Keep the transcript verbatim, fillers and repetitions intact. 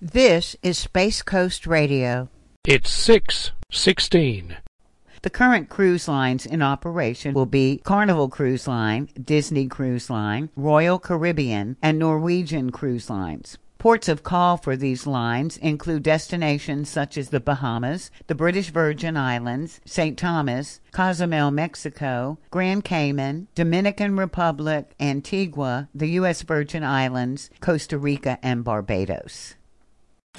This is Space Coast Radio. It's six sixteen. The current cruise lines in operation will be Carnival Cruise Line, Disney Cruise Line, Royal Caribbean, and Norwegian Cruise Lines. Ports of call for these lines include destinations such as the Bahamas, the British Virgin Islands, Saint Thomas, Cozumel, Mexico, Grand Cayman, Dominican Republic, Antigua, the U S Virgin Islands, Costa Rica, and Barbados.